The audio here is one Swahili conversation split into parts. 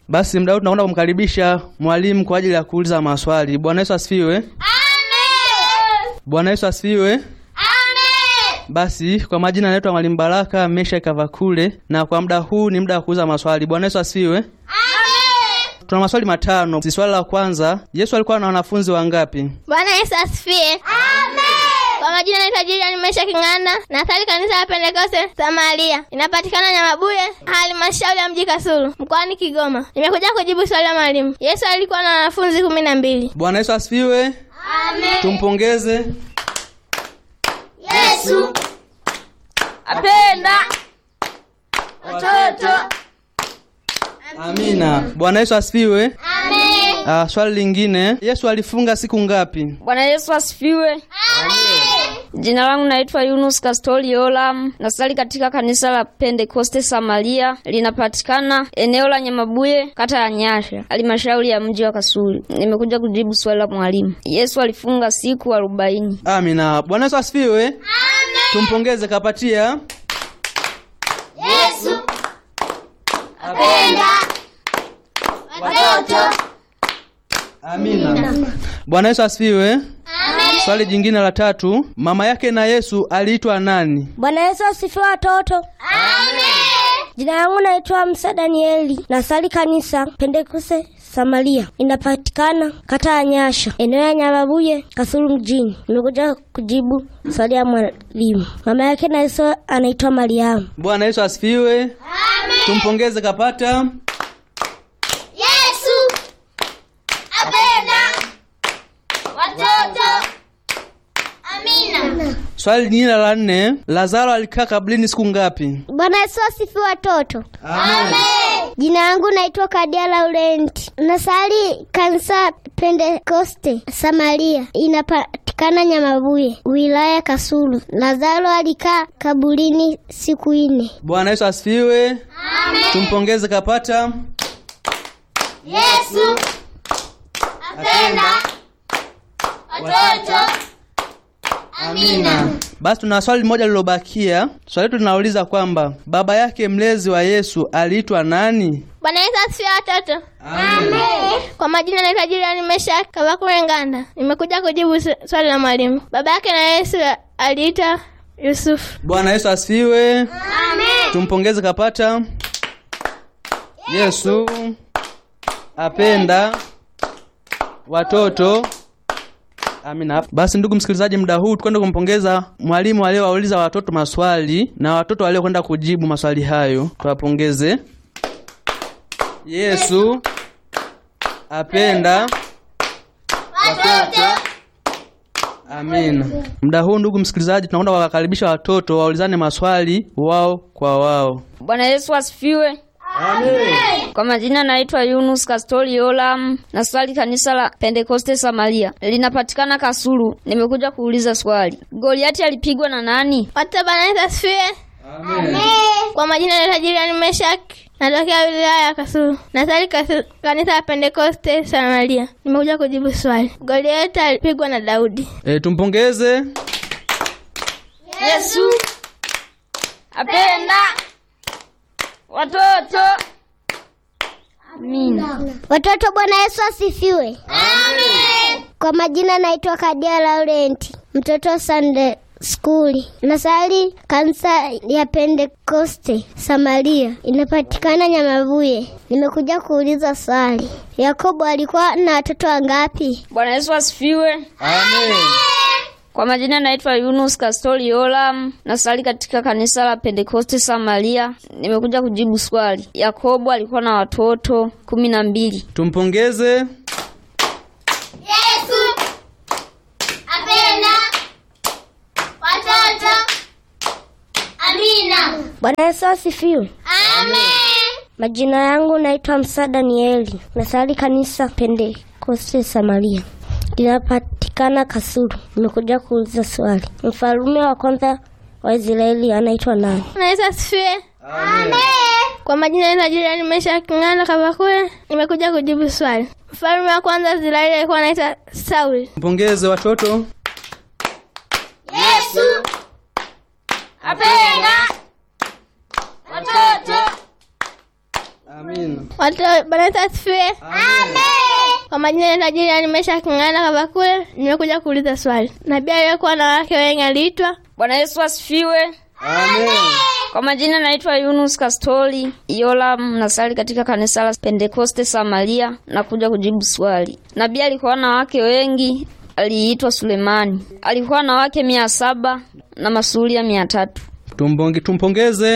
Basi mdau tunaenda kumkaribisha mwalimu kwa ajili ya kuuliza maswali. Bwana Yesu asifiwe. Amen. Bwana Yesu asifiwe. Amen. Basi kwa majina naitwa Mwalimu Baraka Mesha Kavakule na kwa muda huu ni muda wa kuuliza maswali. Bwana Yesu asifiwe. Amen. Tuna maswali matano. Swali la kwanza, Yesu alikuwa na wanafunzi wangapi? Bwana Yesu asifiwe. Amen. Kwa majina naitwa Julian Mesha Kinganda, nasali kanisa la Pentekoste Samaria. Inapatikana Nyamabuye, halmashauri ya mji Kasulu, mkoani Kigoma. Nimekuja kujibu swali la mwalimu. Yesu alikuwa na wanafunzi 12. Bwana Yesu asifiwe. Amen. Tumpongeze. Yesu apenda watoto. Amina. Bwana Yesu asifiwe. Amen. Swali lingine, Yesu alifunga siku ngapi? Bwana Yesu asifiwe. Amen. Jina langu naitwa Yunus Kastori Olam. Nasali katika kanisa la Pentekoste Samaria. Linapatikana eneo la Nyamabuye, kata ya Nyasha, halmashauri ya mji wa Kasulu. Nimekuja kujibu swali la mwalimu. Yesu alifunga siku 40. Amina. Bwana Yesu asifiwe. Amen. Tumpongeze kapatia. Yesu apenda watoto. Amina. Bwana Yesu asifiwe. Amen. Swali jingine la tatu, mama yake na Yesu aliitwa nani? Bwana Yesu asifiwe watoto. Amen. Jina langu naitwa Musa Danieli. Nasali kanisa Pentekoste Samaria. Inapatikana kata ya Nyasha, eneo ya Nyamabuye, Kasulu mjini. Nimekuja kujibu swali la mwalimu. Mama yake na Yesu anaitwa Mariamu. Bwana Yesu asifiwe. Amen. Tumpongeze kapata. Yesu apenda watoto. Amina. Swali lingine la 4, Lazaro alikaa kaburini siku ngapi? Bwana Yesu asifiwe watoto. Amen. Jina langu naitwa Kadia Laurenti. Nasali kanisa Pentekoste Samaria. Inapatikana Nyamabuye, wilaya Kasulu. Lazaro alikaa kaburini siku 4. Bwana Yesu asifiwe. Amen. Tumpongeze kapata. Yesu apenda watoto. Amina. Basi tuna swali moja lilobakia. Swali letu linauliza kwamba baba yake mlezi wa Yesu aliitwa nani? Bwana Yesu asifiwe watoto. Amen. Kwa majina naitwa Julian Mesha Kavakule Nganda. Nimekuja kujibu swali la mwalimu. Baba yake na Yesu aliitwa Yusufu. Bwana Yesu asifiwe. Amen. Tumpongeze kapata. Yesu apenda watoto. Amina. Basi ndugu msikilizaji, muda huu tukwenda kumpongeza mwalimu aliyewauliza watoto maswali na watoto waliokwenda kujibu maswali hayo. Tuwapongeze. Yesu apenda watoto. Amina. Muda huu ndugu msikilizaji, tunakwenda kuwakaribisha watoto waulizane maswali wao kwa wao. Bwana Yesu asifiwe. Amen. Kwa majina naitwa Yunus Kastori Olam. Nasali kanisa la Pentekoste Samaria. Linapatikana Kasulu. Nimekuja kuuliza swali. Goliati alipigwa na nani? Watoto Bwana Yesu asifiwe. Amen. Kwa majina naitwa Julian Mesha, natokea wilaya ya Kasulu. Nasali kanisa la Pentekoste Samaria. Nimekuja kujibu swali. Goliathi alipigwa na Daudi. Tumpongeze. Yesu apenda watoto. Amina. Watoto Bwana Yesu asifiwe. Amen. Kwa majina naitwa Kadia Laurenti, mtoto Sunday School. Nasali kanisa ya Pentekoste Samaria. Inapatikana Nyamabuye. Nimekuja kuuliza swali. Yakobo alikuwa na watoto wangapi? Bwana Yesu asifiwe. Amen. Kwa majina naitwa Yunus Kastori Olam. Nasali katika kanisa la Pentekoste Samaria. Nimekuja kujibu swali. Yakobo alikuwa na watoto 12. Tumpongeze. Yesu apenda watoto. Amina. Bwana Yesu asifiwe. Amen. Majina yangu naitwa Musa Danieli. Nasali kanisa Pentekoste Samaria. Linapatikana Kasulu. Nimekuja kuuliza swali. Mfalme wa kwanza wa Israeli anaitwa nani? Bwana Yesu asifiwe. Amen. Kwa majina naitwa Julian Mesha Kinganda Kavakule. Nimekuja kujibu swali. Mfalme wa kwanza wa Israeli alikuwa anaitwa Sauli. Tumpongeze watoto. Yesu apenda watoto. Amina. Watoto Bwana Yesu asifiwe. Amen. Kwa majina naitwa Jilian Meshaki Ng'anda Kavakule. Nimekuja kuuliza swali. Nabii aliyekuwa na wake wengi aliitwa? Bwana Yesu asifiwe. Amen. Kwa majina naitwa Yunus Kastori Yolam, nasali katika kanisa la Pentekoste Samaria, na kuja kujibu swali. Nabii alikuwa na wake wengi, aliitwa Sulemani. Alikuwa na wake 700 na masuria 300. Tumpongeze.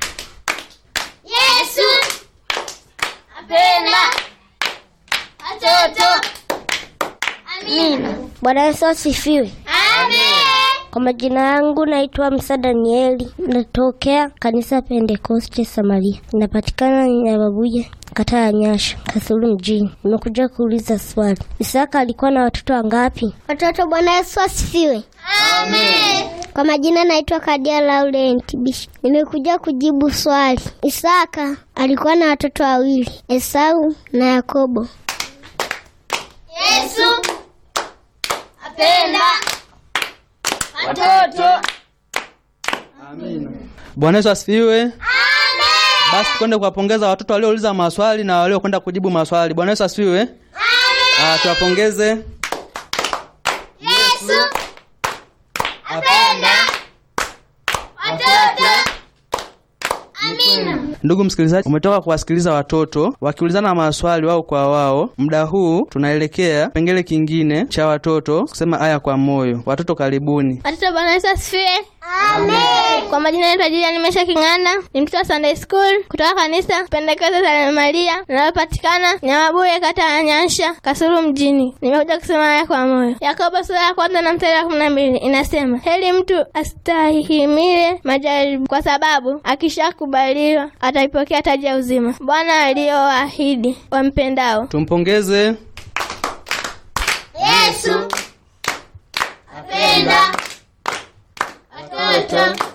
Yesu apenda watoto. Amina. Bwana Yesu asifiwe. Amen. Kwa majina yangu naitwa Msa Danieli, natokea kanisa Pentekoste Samaria, napatikana Nyamabuye, kata ya Nyasha, Kasulu mjini. Nimekuja kuuliza swali. Isaka alikuwa na watoto wangapi? Watoto. Bwana Yesu asifiwe. Amen. Kwa majina naitwa Kadia Laurent Bish. Nimekuja kujibu swali. Isaka alikuwa na watoto wawili, Esau na Yakobo. Yesu apenda watoto. Amina. Bwana Yesu asifiwe. Amen. Basi twende kuwapongeza watoto waliouliza maswali na waliokwenda kujibu maswali. Bwana Yesu asifiwe. Amen. Tuwapongeze. Yesu apenda watoto. Amina. Ndugu msikilizaji, umetoka kuwasikiliza watoto wakiulizana maswali wao kwa wao. Muda huu tunaelekea kipengele kingine cha watoto kusema aya kwa moyo. Watoto karibuni. Watoto Bwana Yesu asifiwe. Amen. Kwa majina naitwa Jilian Meshaki Ng'anda, ni mtoto wa Sunday School kutoka kanisa Pentekoste Samaria, linalopatikana Nyamabuye, kata ya Nyasha, Kasulu mjini. Nimekuja kusema haya kwa moyo. Yakobo sura ya 1 na mstari wa 12 inasema, heri mtu astahimile majaribu, kwa sababu akishakubaliwa ataipokea taji ya uzima Bwana aliyoahidi wampendao. Tumpongeze. Yesu apenda watoto.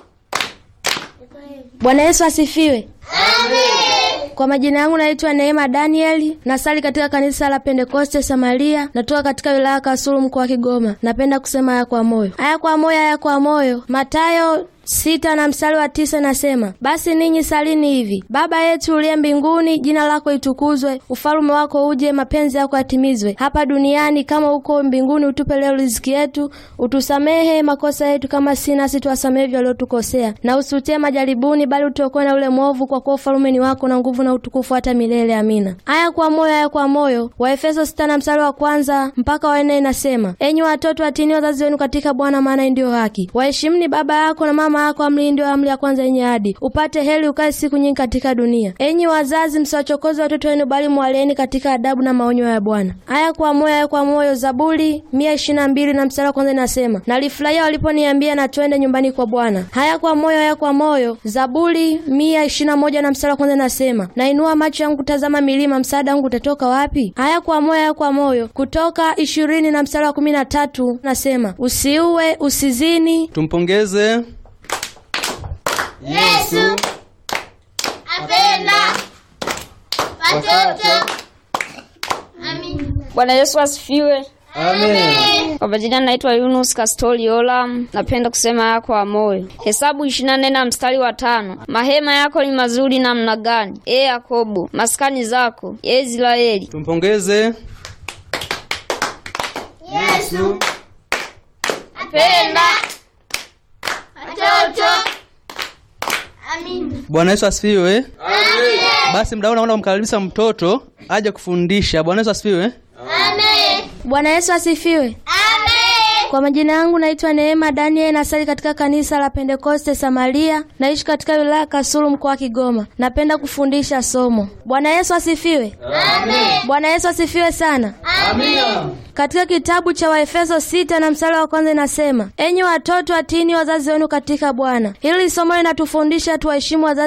Bwana Yesu asifiwe. Amen. Kwa majina yangu naitwa Neema Danieli, nasali katika kanisa la Pentekoste Samaria, natoka katika wilaya Kasulu, mkoa wa Kigoma. Napenda kusema haya kwa moyo. Haya kwa moyo, haya kwa moyo. Mathayo 6 na mstari wa 9 nasema, basi ninyi salini hivi: Baba yetu uliye mbinguni, jina lako litukuzwe, ufalme wako uje, mapenzi yako yatimizwe hapa duniani kama huko mbinguni. Utupe leo riziki yetu, utusamehe makosa yetu kama sisi nasi tuwasamehe waliotukosea, na usitie majaribuni, bali utuokoe na ule mwovu, kwa kuwa ufalme ni wako na nguvu na utukufu hata milele. Amina. Haya kwa moyo, haya kwa moyo. Waefeso 6 na mstari wa 1 mpaka wa 4 inasema, enyi watoto watini wazazi wenu katika Bwana, maana ndio haki. Waheshimuni baba yako na mama yako, amri ndio amri ya kwanza yenye ahadi, upate heri ukae siku nyingi katika dunia. Enyi wazazi, msiwachokoze watoto wenu, bali mwaleeni katika adabu na maonyo ya Bwana. Haya kwa moyo, haya kwa moyo. Zaburi 122 na mstari wa 1 inasema, nalifurahia waliponiambia na twende nyumbani kwa Bwana. Haya kwa moyo, haya kwa moyo. Zaburi 121 na mstari wa 1 inasema, nainua macho yangu kutazama milima, msaada wangu utatoka wapi? Haya kwa moyo, haya kwa moyo. Kutoka 20 na mstari wa 13 nasema, usiue, usizini. Tumpongeze. Yesu apenda watoto. Amina. Bwana Yesu asifiwe. Amen. Kwa majina naitwa Yunus Kastori Yolam, napenda kusema haya kwa moyo. Hesabu 24 na mstari wa 5, mahema yako ni mazuri namna gani, Yakobo, maskani zako, Israeli. Tumpongeze. Yesu apenda watoto. Amina. Bwana Yesu asifiwe. Amen. Basi mdau naona kumkaribisha mtoto aje kufundisha. Bwana Yesu asifiwe. Amen. Bwana Yesu asifiwe. Amen. Kwa majina yangu naitwa Neema Daniel, nasali katika kanisa la Pentekoste Samaria, naishi katika wilaya Kasulu, mkoa wa Kigoma. Napenda kufundisha somo. Bwana Yesu asifiwe. Amen. Bwana Yesu asifiwe sana. Amina. Katika kitabu cha Waefeso 6 na mstari wa 1 inasema, enyi watoto watini wazazi wenu katika Bwana. Hili somo linatufundisha tuwaheshimu wazazi